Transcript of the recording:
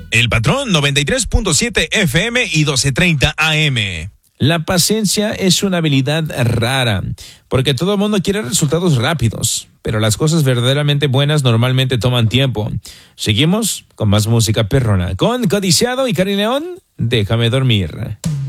El Patrón 93.7 FM y 1230 AM. La paciencia es una habilidad rara, porque todo el mundo quiere resultados rápidos, pero las cosas verdaderamente buenas normalmente toman tiempo. Seguimos con más música perrona, con Codiciado y Cari León, Déjame dormir.